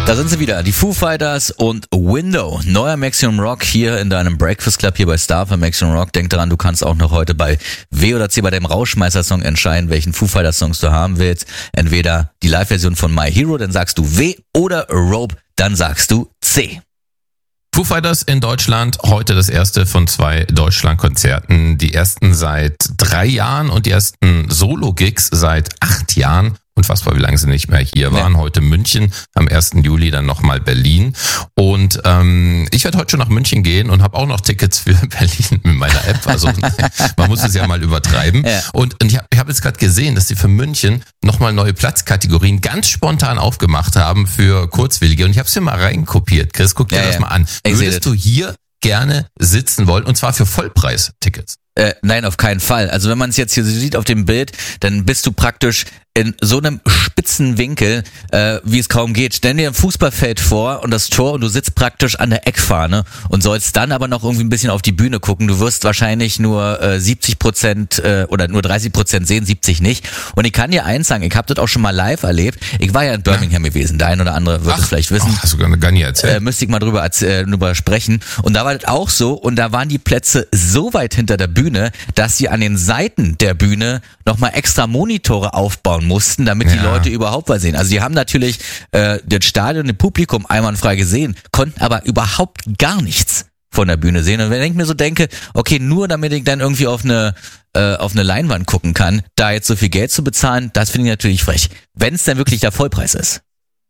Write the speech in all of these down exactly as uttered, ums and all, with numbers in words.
Da sind sie wieder, die Foo Fighters und Window. Neuer Maximum Rock hier in deinem Breakfast Club hier bei Star für Maximum Rock. Denk daran, du kannst auch noch heute bei W oder C bei dem Rauschmeister-Song entscheiden, welchen Foo Fighters Songs du haben willst. Entweder die Live-Version von My Hero, dann sagst du W, oder Rope, dann sagst du C. Foo Fighters in Deutschland, heute das erste von zwei Deutschland-Konzerten. Die ersten seit drei Jahren und die ersten Solo-Gigs seit acht Jahren. Unfassbar, wie lange sie nicht mehr hier waren. Ja. Heute München, am ersten Juli dann nochmal Berlin. Und ähm, ich werde heute schon nach München gehen und habe auch noch Tickets für Berlin mit meiner App. Also man muss es ja mal übertreiben. Ja. Und, und ich habe hab jetzt gerade gesehen, dass sie für München nochmal neue Platzkategorien ganz spontan aufgemacht haben für Kurzwillige. Und ich habe es hier mal reinkopiert. Chris, guck dir ja, das ja. mal an. Ich Würdest du hier gerne sitzen wollen? Und zwar für Vollpreistickets. Äh, nein, auf keinen Fall. Also wenn man es jetzt hier sieht auf dem Bild, dann bist du praktisch in so einem spitzen Winkel, äh, wie es kaum geht. Stell dir ein Fußballfeld vor und das Tor und du sitzt praktisch an der Eckfahne und sollst dann aber noch irgendwie ein bisschen auf die Bühne gucken. Du wirst wahrscheinlich nur äh, siebzig Prozent äh, oder nur dreißig Prozent sehen, siebzig nicht. Und ich kann dir eins sagen, ich habe das auch schon mal live erlebt. Ich war ja in Birmingham ja. gewesen. Der ein oder andere wird es vielleicht wissen. Ach, hast du gar nicht erzählt. Äh, müsste ich mal drüber, äh, drüber sprechen. Und da war das auch so und da waren die Plätze so weit hinter der Bühne, dass sie an den Seiten der Bühne nochmal extra Monitore aufbauen mussten, damit ja. die Leute überhaupt was sehen. Also die haben natürlich äh, das Stadion, das Publikum einwandfrei gesehen, konnten aber überhaupt gar nichts von der Bühne sehen. Und wenn ich mir so denke, okay, nur damit ich dann irgendwie auf eine äh, auf eine Leinwand gucken kann, da jetzt so viel Geld zu bezahlen, das finde ich natürlich frech. Wenn es dann wirklich der Vollpreis ist.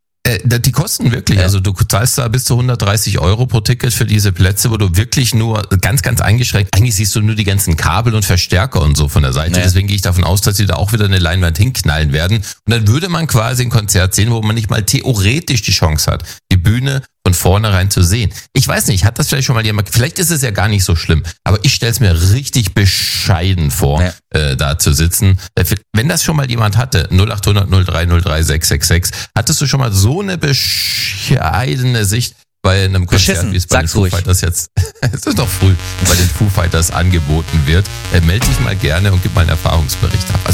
Äh, die kosten wirklich, ja. also du zahlst da bis zu hundertdreißig Euro pro Ticket für diese Plätze, wo du wirklich nur ganz, ganz eingeschränkt, eigentlich siehst du nur die ganzen Kabel und Verstärker und so von der Seite, ja. deswegen gehe ich davon aus, dass sie da auch wieder eine Leinwand hinknallen werden und dann würde man quasi ein Konzert sehen, wo man nicht mal theoretisch die Chance hat, die Bühne von vornherein zu sehen. Ich weiß nicht, hat das vielleicht schon mal jemand, vielleicht ist es ja gar nicht so schlimm, aber ich stelle es mir richtig bescheiden vor, ja. äh, da zu sitzen. Wenn das schon mal jemand hatte, null acht hundert null drei null drei sechs sechs sechs, hattest du schon mal so eine bescheidene Sicht bei einem Konzert, wie es bei den Foo Fighters jetzt, es ist doch früh, bei den Foo Fighters angeboten wird? Äh, melde dich mal gerne und gib mal einen Erfahrungsbericht ab. Also